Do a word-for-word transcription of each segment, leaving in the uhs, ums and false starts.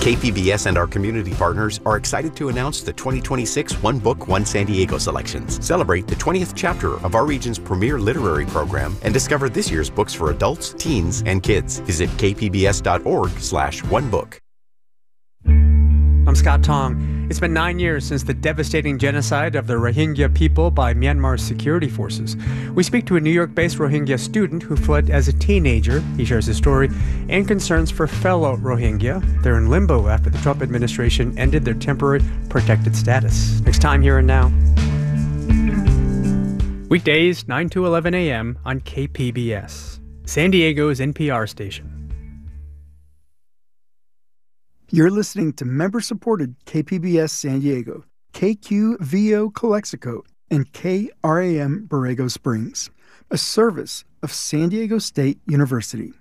K P B S and our community partners are excited to announce the twenty twenty-six One Book, One San Diego selections. Celebrate the twentieth chapter of our region's premier literary program and discover this year's books for adults, teens, and kids. Visit kpbs.org slash one book. I'm Scott Tong. It's been nine years since the devastating genocide of the Rohingya people by Myanmar's security forces. We speak to a New York-based Rohingya student who fled as a teenager. He shares his story and concerns for fellow Rohingya. They're in limbo after the Trump administration ended their temporary protected status. Next time, Here and Now. Weekdays, nine to eleven a.m. on K P B S, San Diego's N P R station. You're listening to member-supported K P B S San Diego, K Q V O Calexico, and K R A M Borrego Springs, a service of San Diego State University.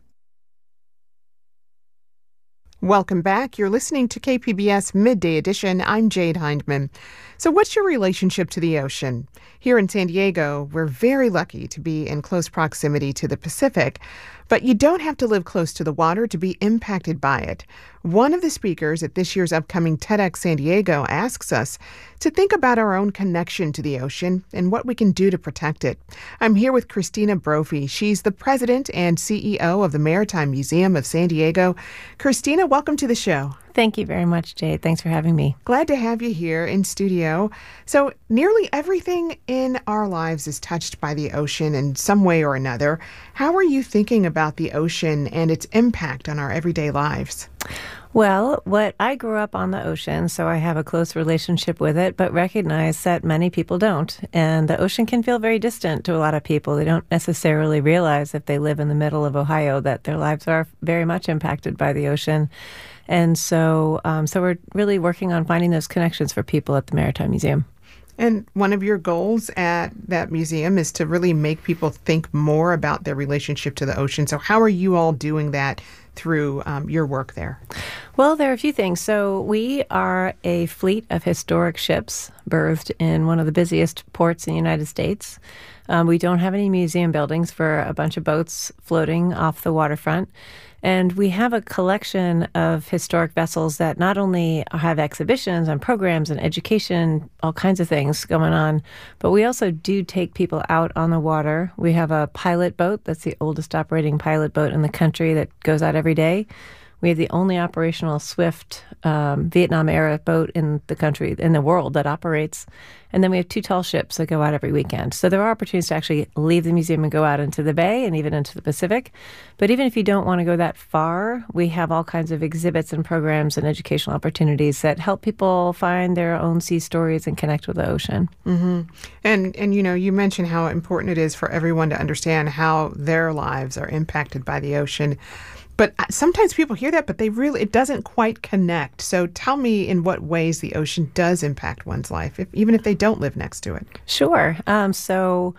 Welcome back. You're listening to K P B S Midday Edition. I'm Jade Hindman. So what's your relationship to the ocean? Here in San Diego, we're very lucky to be in close proximity to the Pacific, but you don't have to live close to the water to be impacted by it. One of the speakers at this year's upcoming TEDx San Diego asks us to think about our own connection to the ocean and what we can do to protect it. I'm here with Christina Brophy. She's the president and C E O of the Maritime Museum of San Diego. Christina, welcome to the show. Thank you very much, Jade. Thanks for having me. Glad to have you here in studio. So nearly everything in our lives is touched by the ocean in some way or another. How are you thinking about the ocean and its impact on our everyday lives? Well, what I grew up on the ocean, so I have a close relationship with it, but recognize that many people don't. And the ocean can feel very distant to a lot of people. They don't necessarily realize if they live in the middle of Ohio that their lives are very much impacted by the ocean. And so, um, so we're really working on finding those connections for people at the Maritime Museum. And one of your goals at that museum is to really make people think more about their relationship to the ocean. So how are you all doing that through um, your work there? Well, there are a few things. So we are a fleet of historic ships berthed in one of the busiest ports in the United States. Um, we don't have any museum buildings for a bunch of boats floating off the waterfront. And we have a collection of historic vessels that not only have exhibitions and programs and education, all kinds of things going on, but we also do take people out on the water. We have a pilot boat that's the oldest operating pilot boat in the country that goes out every day. We have the only operational swift um, Vietnam-era boat in the country, in the world, that operates. And then we have two tall ships that go out every weekend. So there are opportunities to actually leave the museum and go out into the bay and even into the Pacific. But even if you don't want to go that far, we have all kinds of exhibits and programs and educational opportunities that help people find their own sea stories and connect with the ocean. Mm-hmm. And, and, you know, you mentioned how important it is for everyone to understand how their lives are impacted by the ocean. But sometimes people hear that, but they really, it doesn't quite connect. So tell me in what ways the ocean does impact one's life, if, even if they don't live next to it. Sure. Um, so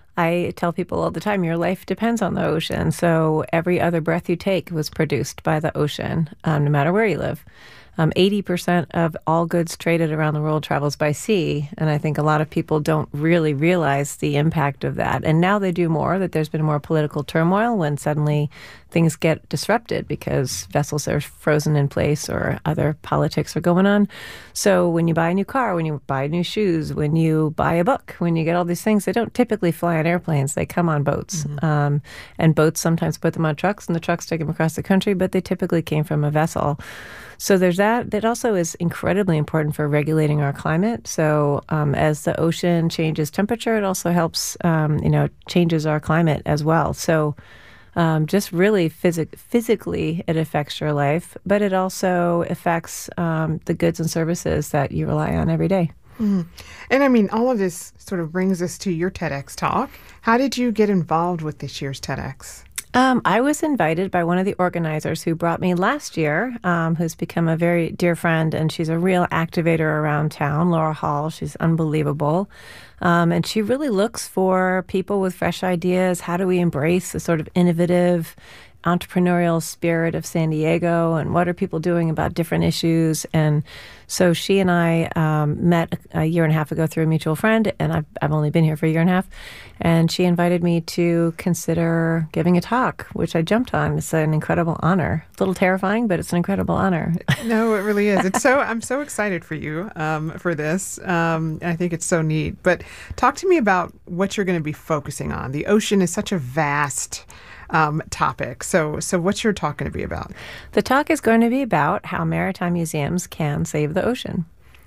I tell people all the time, your life depends on the ocean. So every other breath you take was produced by the ocean, um, no matter where you live. Um, eighty percent of all goods traded around the world travels by sea, and I think a lot of people don't really realize the impact of that. And now they do more, that there's been more political turmoil when suddenly things get disrupted because vessels are frozen in place or other politics are going on. So when you buy a new car, when you buy new shoes, when you buy a book, when you get all these things, they don't typically fly on airplanes. They come on boats. Mm-hmm. Um, and boats sometimes put them on trucks, and the trucks take them across the country, but they typically came from a vessel. So there's that. That also is incredibly important for regulating our climate. So um, as the ocean changes temperature, it also helps, um, you know, changes our climate as well. So um, just really phys- physically, it affects your life, but it also affects um, the goods and services that you rely on every day. Mm-hmm. And I mean, all of this sort of brings us to your TEDx talk. How did you get involved with this year's TEDx? Um, I was invited by one of the organizers who brought me last year, um, who's become a very dear friend, and she's a real activator around town, Laura Hall. She's unbelievable. Um, and she really looks for people with fresh ideas. How do we embrace the sort of innovative entrepreneurial spirit of San Diego and what are people doing about different issues. And so she and I um, met a year and a half ago through a mutual friend, and I've, I've only been here for a year and a half. And she invited me to consider giving a talk, which I jumped on. It's an incredible honor. A little terrifying, but it's an incredible honor. No, it really is. It's so I'm so excited for you um, for this. Um, I think it's so neat. But talk to me about what you're going to be focusing on. The ocean is such a vast um, topic. So, so what's your talk going to be about? The talk is going to be about how maritime museums can save the ocean.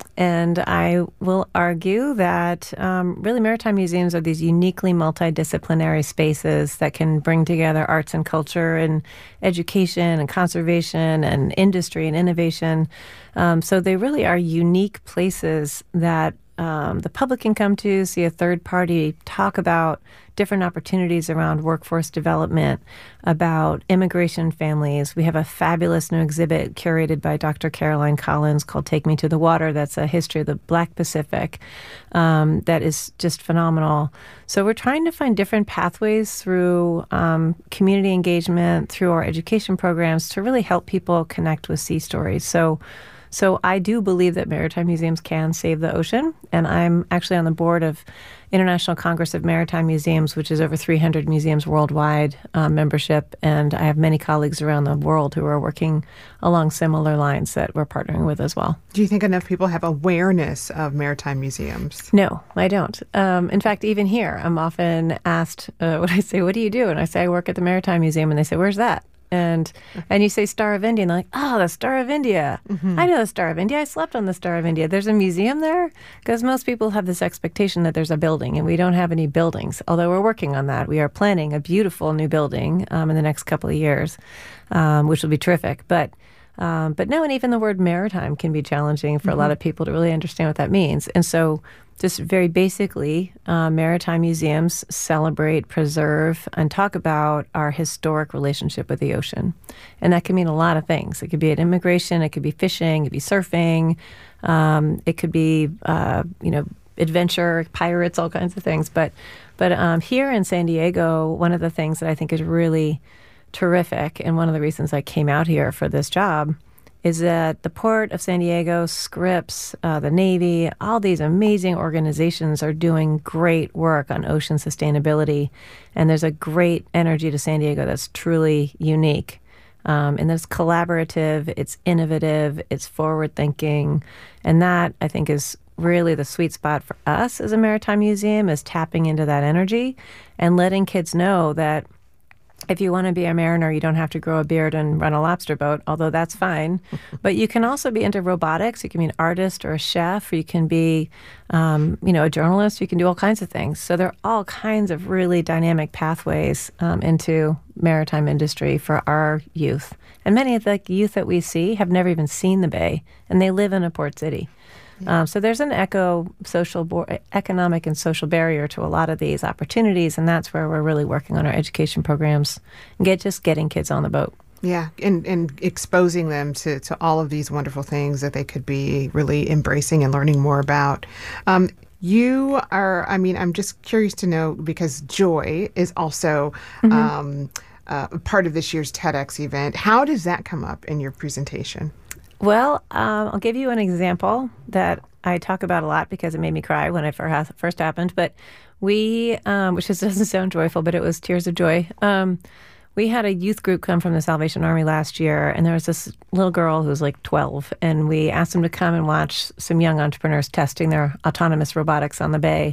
And I will argue that um, really maritime museums are these uniquely multidisciplinary spaces that can bring together arts and culture and education and conservation and industry and innovation. Um, so they really are unique places that um, the public can come to, see a third party talk about different opportunities around workforce development, about immigration families. We have a fabulous new exhibit curated by Doctor Caroline Collins called Take Me to the Water. That's a history of the Black Pacific um, that is just phenomenal. So we're trying to find different pathways through um, community engagement, through our education programs to really help people connect with sea stories. So So I do believe that maritime museums can save the ocean, and I'm actually on the board of International Congress of Maritime Museums, which is over three hundred museums worldwide uh, membership, and I have many colleagues around the world who are working along similar lines that we're partnering with as well. Do you think enough people have awareness of maritime museums? No, I don't. Um, in fact, even here, I'm often asked, uh, what I say, what do you do? And I say, I work at the Maritime Museum, and they say, where's that? And and you say Star of India, and they're like, oh, the Star of India. Mm-hmm. I know the Star of India. I slept on the Star of India. There's a museum there? Because most people have this expectation that there's a building, and we don't have any buildings, although we're working on that. We are planning a beautiful new building um, in the next couple of years, um, which will be terrific. But um, but no, and even the word maritime can be challenging for mm-hmm. a lot of people to really understand what that means. And so just very basically, uh, maritime museums celebrate, preserve, and talk about our historic relationship with the ocean. And that can mean a lot of things. It could be at immigration, it could be fishing, it could be surfing, um, it could be, uh, you know, adventure, pirates, all kinds of things. But, but um, here in San Diego, one of the things that I think is really terrific, and one of the reasons I came out here for this job, is that the Port of San Diego, Scripps, uh, the Navy, all these amazing organizations are doing great work on ocean sustainability. And there's a great energy to San Diego that's truly unique. Um, and that's collaborative, it's innovative, it's forward-thinking. And that, I think, is really the sweet spot for us as a maritime museum, is tapping into that energy and letting kids know that if you want to be a mariner, you don't have to grow a beard and run a lobster boat, although that's fine. But you can also be into robotics. You can be an artist or a chef, or you can be, um, you know, a journalist. You can do all kinds of things. So there are all kinds of really dynamic pathways um, into maritime industry for our youth. And many of the youth that we see have never even seen the Bay, and they live in a port city. Um, so there's an eco social bo- economic and social barrier to a lot of these opportunities, and that's where we're really working on our education programs and get just getting kids on the boat. Yeah, and, and exposing them to, to all of these wonderful things that they could be really embracing and learning more about. Um, you are, I mean, I'm just curious to know, because Joy is also mm-hmm. um, uh, part of this year's TEDx event. How does that come up in your presentation? Well, um, I'll give you an example that I talk about a lot because it made me cry when it first happened. But we, um, which just doesn't sound joyful, but it was tears of joy. Um, we had a youth group come from the Salvation Army last year, and there was this little girl who was like twelve, and we asked them to come and watch some young entrepreneurs testing their autonomous robotics on the Bay.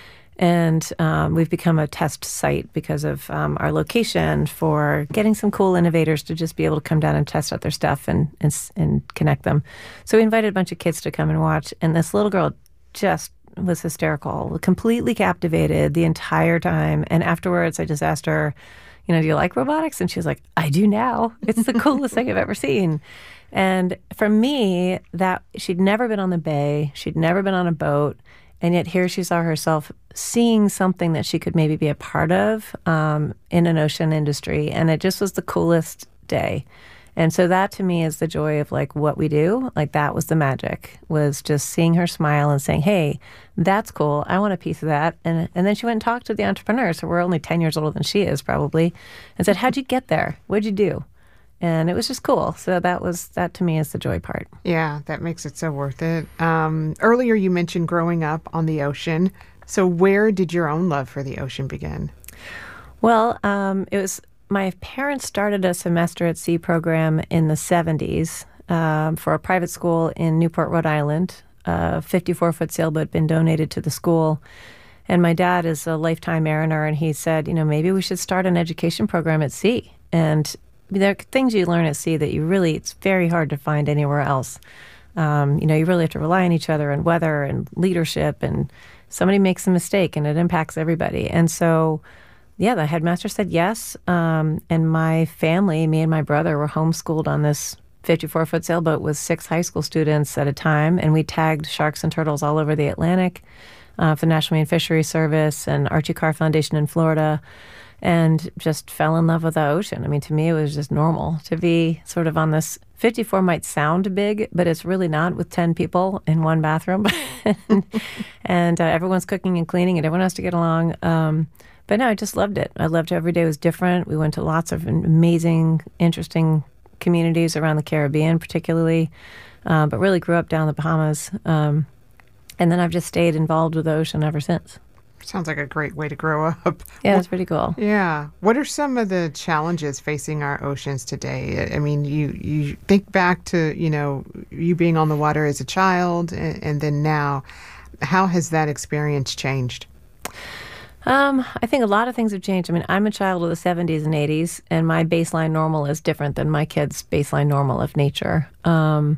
And um, we've become a test site because of um, our location for getting some cool innovators to just be able to come down and test out their stuff and, and and connect them. So we invited a bunch of kids to come and watch, and this little girl just was hysterical, completely captivated the entire time. And afterwards, I just asked her, you know, do you like robotics? And she was like, I do now. It's the coolest thing I've ever seen. And for me, that she'd never been on the Bay, she'd never been on a boat. And yet here she saw herself seeing something that she could maybe be a part of um, in an ocean industry. And it just was the coolest day. And so that to me is the joy of like what we do. Like that was the magic, was just seeing her smile and saying, hey, that's cool. I want a piece of that. And and then she went and talked to the entrepreneurs who were only ten years older than she is probably and said, how'd you get there? What'd you do? And it was just cool. So that was, that to me is the joy part. Yeah, that makes it so worth it. Um, earlier you mentioned growing up on the ocean. So where did your own love for the ocean begin? Well, um, it was, my parents started a semester at sea program in the seventies um, for a private school in Newport, Rhode Island. A fifty-four foot sailboat had been donated to the school. And my dad is a lifetime mariner, and he said, you know, maybe we should start an education program at sea. And there are things you learn at sea that you really, it's very hard to find anywhere else. Um, you know, you really have to rely on each other and weather and leadership, and somebody makes a mistake and it impacts everybody. And so, yeah, the headmaster said yes. Um, and my family, me and my brother, were homeschooled on this fifty-four foot sailboat with six high school students at a time. And we tagged sharks and turtles all over the Atlantic uh, for the National Marine Fisheries Service and Archie Carr Foundation in Florida, and just fell in love with the ocean. I mean, to me, it was just normal to be sort of on this. fifty-four might sound big, but it's really not, with ten people in one bathroom. and and uh, everyone's cooking and cleaning, and everyone has to get along. Um, but no, I just loved it. I loved it. Every day was different. We went to lots of amazing, interesting communities around the Caribbean, particularly, uh, but really grew up down the Bahamas. Um, and then I've just stayed involved with the ocean ever since. Sounds like a great way to grow up. Yeah, it's pretty cool. Yeah. What are some of the challenges facing our oceans today? I mean, you, you think back to, you know, you being on the water as a child, and, and then now. How has that experience changed? Um, I think a lot of things have changed. I mean, I'm a child of the seventies and eighties, and my baseline normal is different than my kids' baseline normal of nature. Um,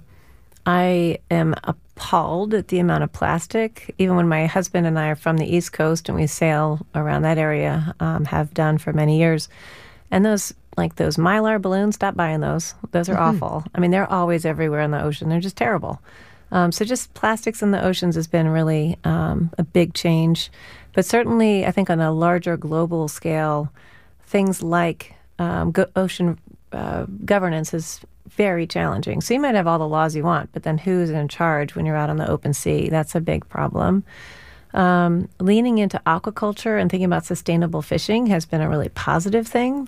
I am appalled at the amount of plastic, even when my husband and I are from the East Coast and we sail around that area, um, have done for many years. And those, like those Mylar balloons, stop buying those. Those are mm-hmm. awful. I mean, they're always everywhere in the ocean. They're just terrible. Um, so just plastics in the oceans has been really um, a big change. But certainly, I think on a larger global scale, things like um, go- ocean uh, governance is very challenging. So you might have all the laws you want, but then who's in charge when you're out on the open sea? That's a big problem. Um, leaning into aquaculture and thinking about sustainable fishing has been a really positive thing.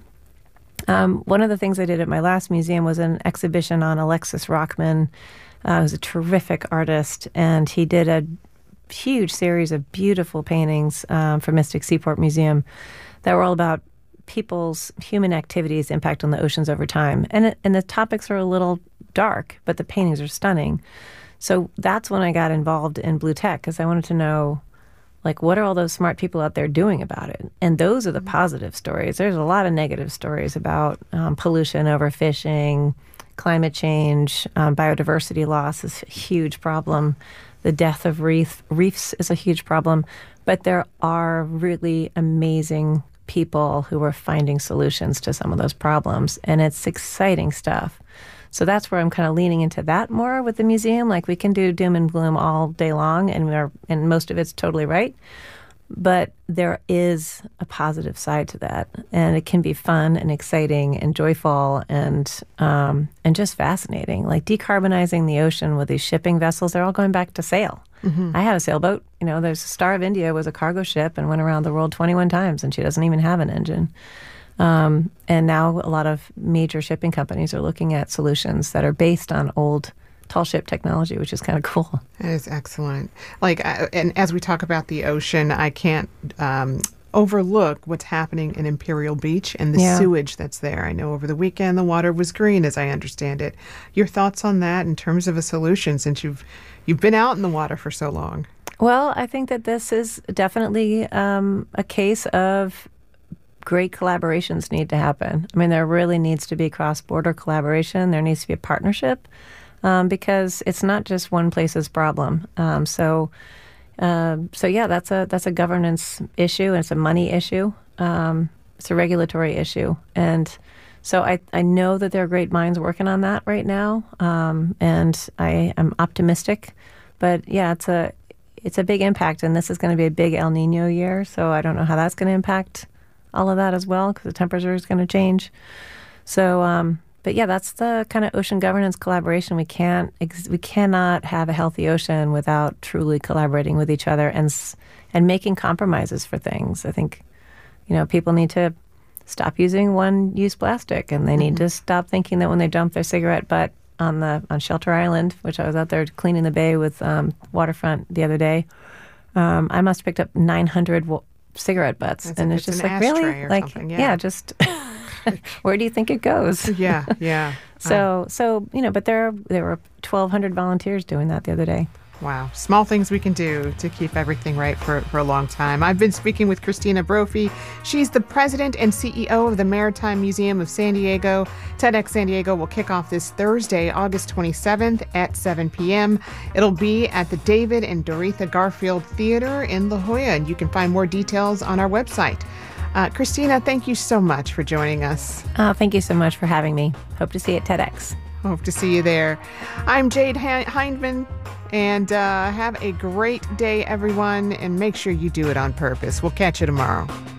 Um, one of the things I did at my last museum was an exhibition on Alexis Rockman, uh, who's a terrific artist, and he did a huge series of beautiful paintings um, for Mystic Seaport Museum that were all about people's human activities' impact on the oceans over time. And it, and the topics are a little dark, but the paintings are stunning. So that's when I got involved in Blue Tech, because I wanted to know, like, what are all those smart people out there doing about it? And those are the positive stories. There's a lot of negative stories about um, pollution, overfishing, climate change, um, biodiversity loss is a huge problem. The death of reef, reefs is a huge problem. But there are really amazing people who are finding solutions to some of those problems. And it's exciting stuff. So that's where I'm kind of leaning into that more with the museum. Like, we can do doom and gloom all day long, and we're, and most of it's totally right. But there is a positive side to that, and it can be fun and exciting and joyful and um, and just fascinating. Like decarbonizing the ocean with these shipping vessels, they're all going back to sail. Mm-hmm. I have a sailboat. You know, there's Star of India was a cargo ship and went around the world twenty-one times, and she doesn't even have an engine. Um, and now a lot of major shipping companies are looking at solutions that are based on old tall ship technology, which is kind of cool. That is excellent. Like, I, and as we talk about the ocean, I can't um, overlook what's happening in Imperial Beach and the yeah. sewage that's there. I know over the weekend the water was green, as I understand it. Your thoughts on that in terms of a solution, since you've you've been out in the water for so long? Well, I think that this is definitely um, a case of great collaborations need to happen. I mean, there really needs to be cross-border collaboration. There needs to be a partnership. Um, because it's not just one place's problem. Um, so, uh, so yeah, that's a that's a governance issue, and it's a money issue. Um, it's a regulatory issue, and so I, I know that there are great minds working on that right now, um, and I am optimistic. But yeah, it's a it's a big impact, and this is going to be a big El Nino year. So I don't know how that's going to impact all of that as well, because the temperature is going to change. So. Um, but yeah, that's the kind of ocean governance collaboration. We can't, ex- we cannot have a healthy ocean without truly collaborating with each other and and making compromises for things. I think, you know, people need to stop using one-use plastic, and they need mm-hmm. to stop thinking that when they dump their cigarette butt on the on Shelter Island, which I was out there cleaning the bay with um, waterfront the other day. Um, I must have picked up nine hundred w- cigarette butts, That's and a, it's, it's just like really, like yeah. yeah, just where do you think it goes? Yeah, yeah. So um, so you know, but there there were twelve hundred volunteers doing that the other day. Wow. Small things we can do to keep everything right for, for a long time. I've been speaking with Christina Brophy. She's the president and C E O of the Maritime Museum of San Diego. TEDx San Diego will kick off this Thursday, August twenty-seventh at seven p.m. It'll be at the David and Doretha Garfield Theater in La Jolla, and you can find more details on our website. Uh, Christina, thank you so much for joining us. Oh, thank you so much for having me. Hope to see you at TEDx. Hope to see you there. I'm Jade Hindman, and uh, have a great day, everyone, and make sure you do it on purpose. We'll catch you tomorrow.